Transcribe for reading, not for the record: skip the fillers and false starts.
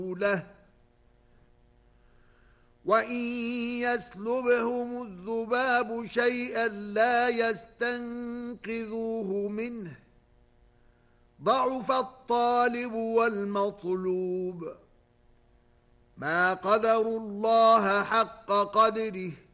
له وَإِن يَسْلُبْهُمُ الذُّبَابُ شَيْئًا لَّا يَسْتَنقِذُوهُ مِنْهُ ضَعُفَ الطَّالِبُ وَالْمَطْلُوبُ ما قدروا الله حق قدره